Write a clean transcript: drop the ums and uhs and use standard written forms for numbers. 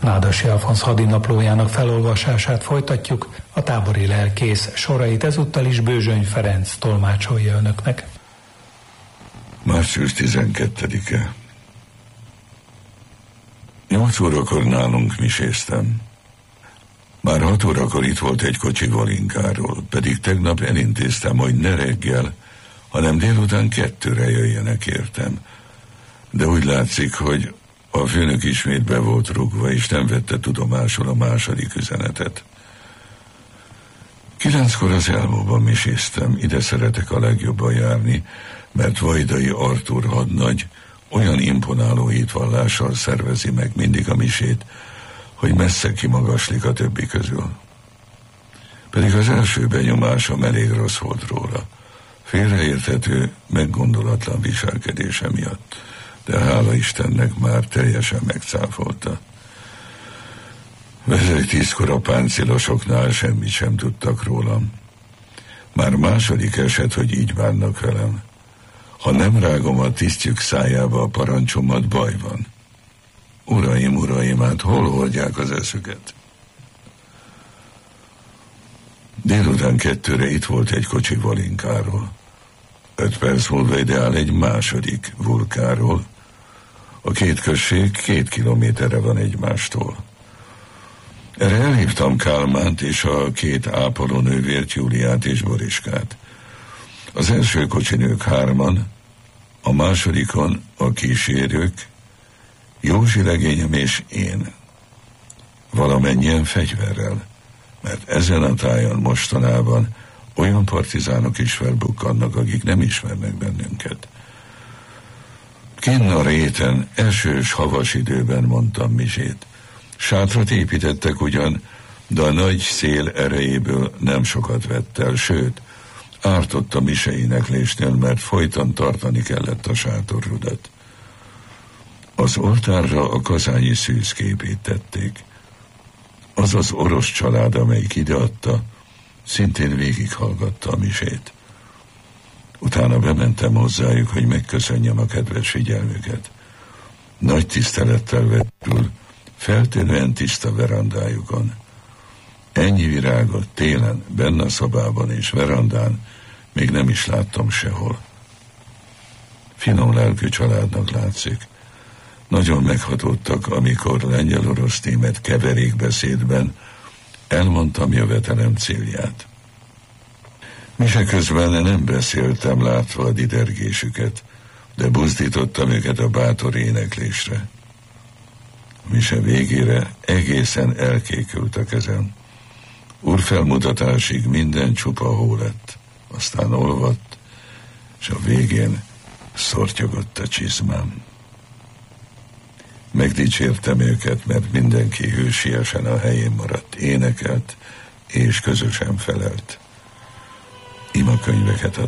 Nádasi Alfonz hadinaplójának felolvasását folytatjuk, a tábori lelkész sorait ezúttal is Bőzsöny Ferenc tolmácsolja önöknek. Március 12-e. 8 órakor nálunk miséztem. Már 6 órakor itt volt egy kocsi Valinkáról, pedig tegnap elintéztem, hogy ne reggel, hanem délután 2-re jöjjenek értem. De úgy látszik, hogy a főnök ismét be volt rúgva, és nem vette tudomásul a második üzenetet. 9-kor az Elmóban miséztem, ide szeretek a legjobban járni, mert Vajdai Artúr hadnagy olyan imponáló hitvallással szervezi meg mindig a misét, hogy messze kimagaslik a többi közül. Pedig az első benyomásom elég rossz volt róla. Félreérthető, meggondolatlan viselkedése miatt, de hála Istennek már teljesen megcáfolta. Vezér 10-kor a páncélosoknál semmit sem tudtak rólam. Már második eset, hogy így bánnak velem. Ha nem rágom a tisztjük szájába a parancsomat, baj van. Uraim, hát hol oldják az eszüket? Délután 2-re itt volt egy kocsi Valinkáról. 5 perc múlva ideál egy második Vulkáról. A két község 2 kilométerre van egymástól. Erre elhívtam Kálmánt és a 2 ápolónővért, Júliát és Boriskát. Az első kocsinők 3-an, a másodikon a kísérők, Józsi legényem és én. Valamennyien fegyverrel, mert ezen a tájon mostanában olyan partizánok is felbukkannak, akik nem ismernek bennünket. Kinn a réten, esős, havas időben mondtam misét. Sátrat építettek ugyan, de a nagy szél erejéből nem sokat vett el, sőt, ártott a miseineklésnél, mert folyton tartani kellett a sátorrudat. Az oltárra a kazányi szűzképét tették. Az az orosz család, amelyik ideadta, szintén végighallgatta a misét. Utána bementem hozzájuk, hogy megköszönjem a kedves figyelmüket. Nagy tisztelettel vettül, feltűnően tiszta verandájukon. Ennyi virágot télen, benne a szobában és verandán még nem is láttam sehol. Finom lelkű családnak látszik. Nagyon meghatódtak, amikor lengyel-orosz-német keverékbeszédben elmondtam jövetelem célját. Mise közben nem beszéltem, látva a didergésüket, de buzdítottam őket a bátor éneklésre. A mise végére egészen elkékült a kezem. Úrfelmutatásig minden csupa hó lett, aztán olvadt, és a végén szortyogott a csizmám. Megdicsértem őket, mert mindenki hősiesen a helyén maradt, énekelt, és közösen felelt. Imakönyveket